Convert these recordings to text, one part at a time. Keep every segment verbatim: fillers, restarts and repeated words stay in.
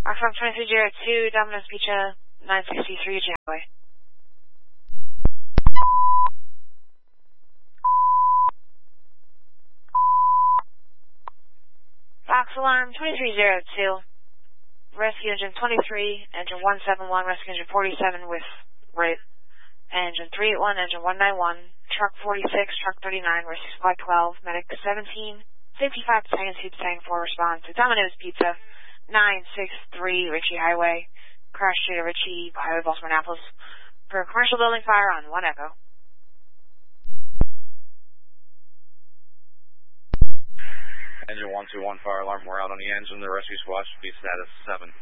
Foxtrot twenty-three zero two, Domino's Pizza, nine sixty-three Ridgey Highway. Fox Alarm twenty-three zero two, Rescue Engine twenty-three, Engine one seven one, Rescue Engine forty-seven with rate, Engine three eight one, Engine one nine one, Truck forty-six, Truck thirty-nine, Rescue Squad twelve, Medic seventeen, fifty-five Battalion two Battalion four response to Domino's Pizza, nine sixty-three Ridgey Highway, Crash Street of Ridgey Highway, Baltimore, Annapolis, for a commercial building fire on one Echo. Engine one two one, fire alarm, we're out on the engine. The rescue squad should be status seven.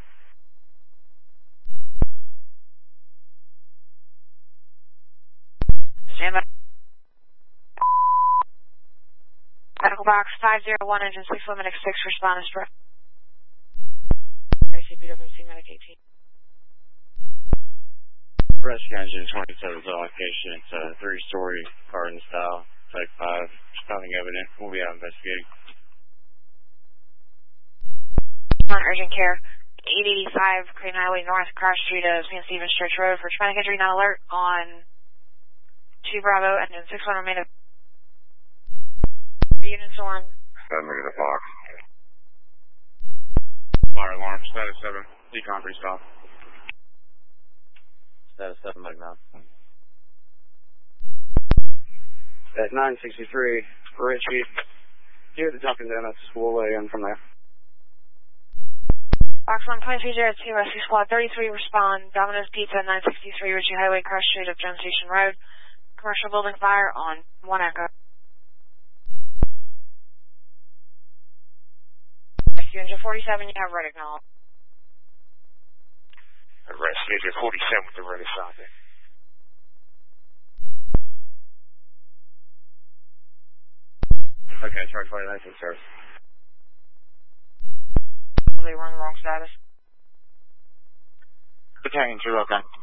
Stand by. Medical box five zero one, engine six one, medic six, respond to stress. A C B W C, medic eighteen. Rescue engine twenty-seven is on location. It's a three-story garden style, type five. There's nothing evident. We'll be out investigating. On urgent care, eight eighty-five Crane Highway North, Crash Street of Saint Stephen's Church Road for traumatic injury not alert on two Bravo, engine six one remain of the units on. Send me to the box. Fire alarm, status seven. Decon restop. Status seven, Mike now. At nine sixty-three, Ridgey, here at the Dunkin' Donuts. We'll lay in from there. Box one twenty-three zero two, Rescue Squad thirty-three, respond. Domino's Pizza, nine sixty-three Ridgey Highway, Crash Street of Jones Station Road. Commercial building fire on one Echo. Rescue Engine forty-seven, you have red acknowledged. Rescue Engine forty-seven with the red assignment. Okay, charge flight license, sir. They were in the wrong status. Battalion two, okay.